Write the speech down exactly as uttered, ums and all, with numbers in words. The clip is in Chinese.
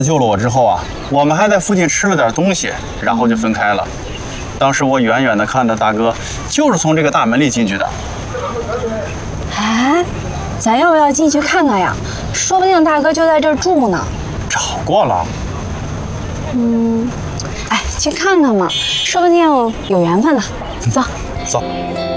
救了我之后啊，我们还在附近吃了点东西，然后就分开了。当时我远远的看到大哥就是从这个大门里进去的。 哎，咱要不要进去看看呀？说不定大哥就在这儿住呢。 找过了。 嗯，哎，去看看嘛，说不定有缘分呢。走， 走。